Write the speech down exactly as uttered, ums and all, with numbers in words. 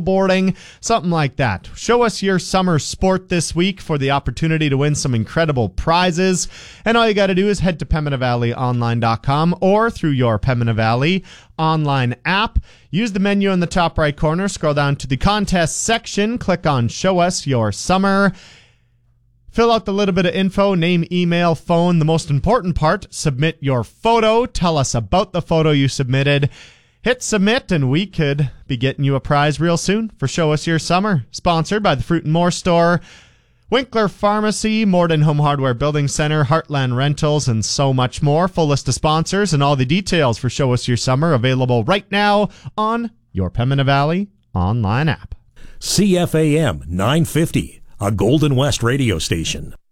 paddleboarding, something like that. Show us your summer sport this week for the opportunity to win some incredible prizes. And all you got to do is head to Pembina Valley Online dot com or through your Pembina Valley online app. Use the menu in the top right corner, scroll down to the contest section, click on Show Us Your Summer. Fill out the little bit of info, name, email, phone. The most important part, submit your photo. Tell us about the photo you submitted. Hit submit, and we could be getting you a prize real soon for Show Us Your Summer. Sponsored by the Fruit and More Store, Winkler Pharmacy, Morden Home Hardware Building Center, Heartland Rentals, and so much more. Full list of sponsors and all the details for Show Us Your Summer available right now on your Pembina Valley online app. C F A M nine fifty, a Golden West radio station.